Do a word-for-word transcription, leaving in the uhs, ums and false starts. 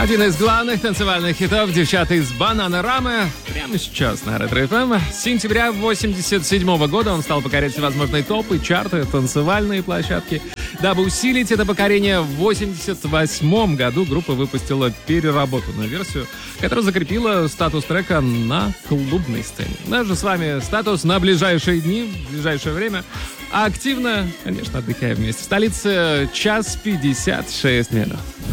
Один из главных танцевальных хитов девчата из Бананарама прямо сейчас на Ретро эф эм. С сентября восемьдесят седьмого года он стал покорять всевозможные топы, чарты, танцевальные площадки. Дабы усилить это покорение, в восемьдесят восьмом году группа выпустила переработанную версию, которая закрепила статус трека на клубной сцене. Наш же с вами статус на ближайшие дни, в ближайшее время. А активно, конечно, отдыхаем вместе. В столице час пятьдесят шесть минут.